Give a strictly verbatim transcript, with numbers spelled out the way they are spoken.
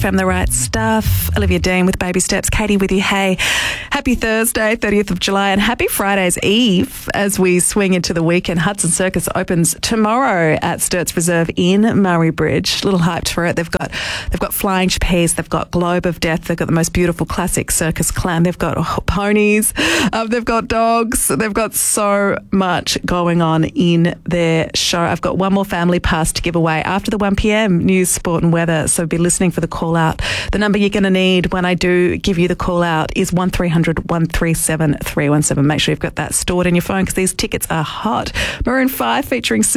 From the right stuff, Olivia Dean with Baby Steps, Katie with you. Hey, happy Thursday, thirtieth of July, and happy Friday's Eve as we swing into the weekend. Hudson Circus opens tomorrow at Sturts Reserve in Murray Bridge. A little hyped for it. They've got they've got flying trapeze, they've got Globe of Death, they've got the most beautiful classic circus clown, they've got ponies, um, they've got dogs, they've got so much going on in their show. I've got one more family pass to give away after the one p.m. news, sport and weather, so be listening for the call out. The number you're going to need when I do give you the call out is one three hundred one three seven three one seven. Make sure you've got that stored in your phone because these tickets are hot. Maroon five featuring